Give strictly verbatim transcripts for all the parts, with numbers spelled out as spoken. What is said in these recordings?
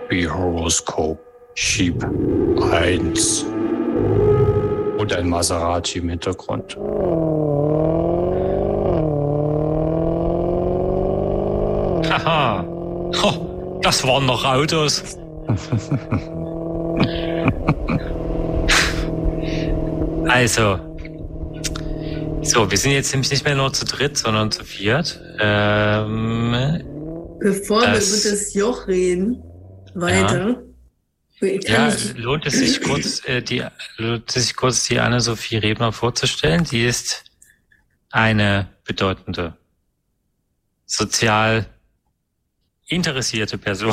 Happy Horoscope Sheep eins. Und ein Maserati im Hintergrund. Haha. Oh, das waren noch Autos. Also. So, wir sind jetzt nämlich nicht mehr nur zu dritt, sondern zu viert. Ähm, Bevor das, wir über das Joch reden, weiter. Ja, ja lohnt es sich kurz, äh, die, lohnt es sich kurz die Anne-Sophie Rebner vorzustellen. Sie ist eine bedeutende, sozial interessierte Person.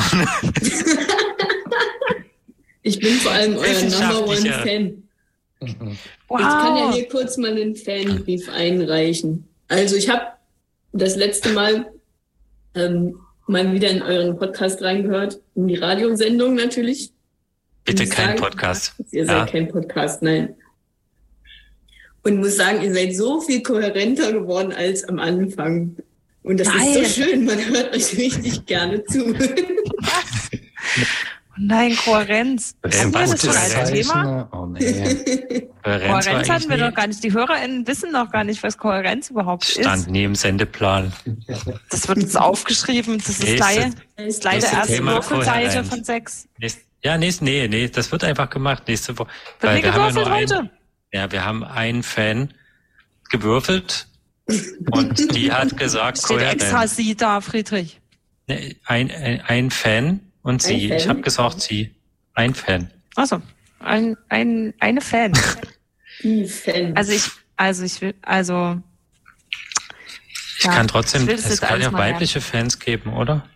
Ich bin vor allem euer Number One Fan. Wow. Ich kann ja hier kurz mal einen Fanbrief einreichen. Also ich habe das letzte Mal ähm, mal wieder in euren Podcast reingehört, in die Radiosendung natürlich. Bitte kein sagen, Podcast. Ihr seid ja. kein Podcast, nein. Und muss sagen, ihr seid so viel kohärenter geworden als am Anfang. Und das nein. ist so schön, man hört euch richtig gerne zu. Was? Nein, Kohärenz. Was ähm, was ist das für ein Thema? Oh, nee. Kohärenz, Kohärenz hatten wir nie. Doch gar nicht. Die HörerInnen wissen noch gar nicht, was Kohärenz überhaupt Stand ist. Stand nie im Sendeplan. Das wird jetzt aufgeschrieben. Das ist leider der erste Würfelseite von sechs. Nächste, ja, nächste, nee, nee, das wird einfach gemacht nächste Woche. Wird weil wir haben ja nur heute? Ein, ja, wir haben einen Fan gewürfelt und die hat gesagt, steht Kohärenz. Extra sie da, Friedrich. Ein, ein, ein Fan. Und sie, ich habe gesagt, sie, ein Fan. Achso, ein, ein, eine Fan. Die Fan. Also ich, also ich will, also. Ich ja, kann trotzdem, ich es kann ja weibliche lernen. Fans geben, oder?